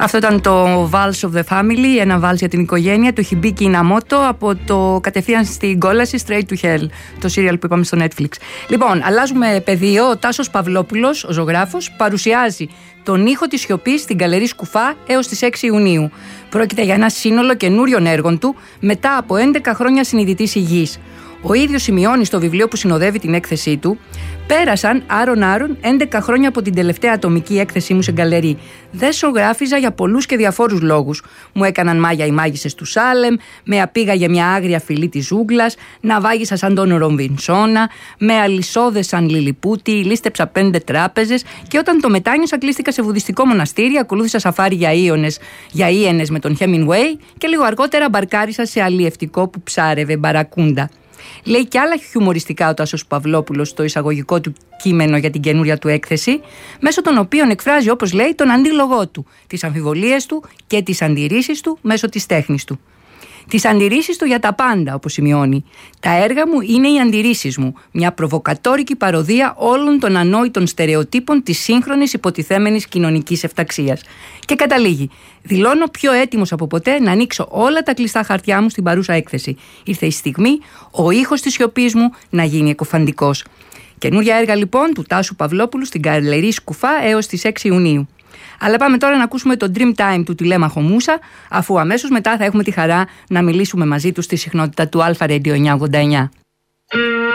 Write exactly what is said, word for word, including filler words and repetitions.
Αυτό ήταν το Vals of the Family, ένα βάλς για την οικογένεια, το Hibiki Inamoto, από το κατευθείαν στην κόλαση Straight to Hell, το serial που είπαμε στο Netflix. Λοιπόν, αλλάζουμε πεδίο. Ο Τάσος Παυλόπουλος, ο ζωγράφος, παρουσιάζει τον ήχο της σιωπής στην Γκαλερί Σκουφά έως τις έξι Ιουνίου. Πρόκειται για ένα σύνολο καινούριων έργων του μετά από έντεκα χρόνια συνειδητής υγιής. Ο ίδιος σημειώνει στο βιβλίο που συνοδεύει την έκθεσή του: «Πέρασαν άρον-άρον έντεκα χρόνια από την τελευταία ατομική έκθεσή μου σε γκαλερί. Δεν ζωγράφιζα για πολλούς και διαφόρους λόγους. Μου έκαναν μάγια οι μάγισσες του Σάλεμ, με απήγαγε μια άγρια φυλή της ζούγκλας, ναυάγησα σαν τον Ρομβινσόνα, με αλυσόδες σαν Λιλιπούτη, λίστεψα πέντε τράπεζες και όταν το μετάνιωσα κλείστηκα σε βουδιστικό μοναστήρι, ακολούθησα σαφάρι για Ίωνες, για Ίενες με τον Χέμινγκουέι και λίγο αργότερα μπαρκάρισα σε αλλιευτικό που ψάρευε μπαρακούντα». Λέει και άλλα χιουμοριστικά ο Τάσος Παυλόπουλος στο εισαγωγικό του κείμενο για την καινούρια του έκθεση, μέσω των οποίων εκφράζει, όπως λέει, τον αντίλογό του, τις αμφιβολίες του και τις αντιρρήσεις του μέσω της τέχνης του. Τις αντιρρήσεις του για τα πάντα, όπως σημειώνει. «Τα έργα μου είναι οι αντιρρήσεις μου, μια προβοκατόρικη παροδία όλων των ανόητων στερεοτύπων της σύγχρονης υποτιθέμενης κοινωνικής ευταξίας». Και καταλήγει: «Δηλώνω πιο έτοιμος από ποτέ να ανοίξω όλα τα κλειστά χαρτιά μου στην παρούσα έκθεση. Ήρθε η στιγμή ο ήχος της σιωπής μου να γίνει εκοφαντικός». Καινούρια έργα λοιπόν του Τάσου Παυλόπουλου στην Γκαλερί Σκουφά έως τις έξι Ιουνίου. Αλλά πάμε τώρα να ακούσουμε το Dream Time του Τηλέμαχο Μούσα, αφού αμέσως μετά θα έχουμε τη χαρά να μιλήσουμε μαζί του στη συχνότητα του Αλφα Radio εννιακόσια ογδόντα εννιά.